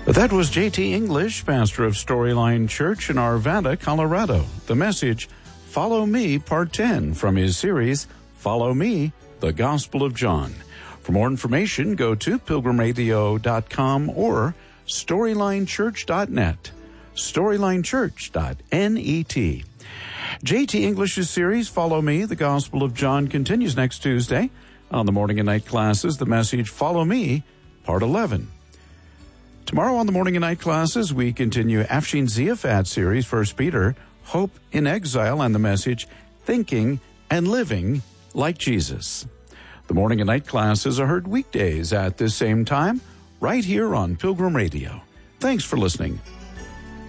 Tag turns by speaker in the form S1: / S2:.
S1: That was J.T. English, pastor of Storyline Church in Arvada, Colorado. The message, Follow Me, Part 10, from his series, Follow Me, the Gospel of John. For more information, go to pilgrimradio.com or storylinechurch.net, storylinechurch.net. J.T. English's series, Follow Me, the Gospel of John, continues next Tuesday. On the morning and night classes, the message, Follow Me, Part 11. Tomorrow on the morning and night classes, we continue Afshin Ziafat series, 1 Peter, Hope in Exile, and the message, Thinking and Living Like Jesus. The morning and night classes are heard weekdays at this same time, right here on Pilgrim Radio. Thanks for listening.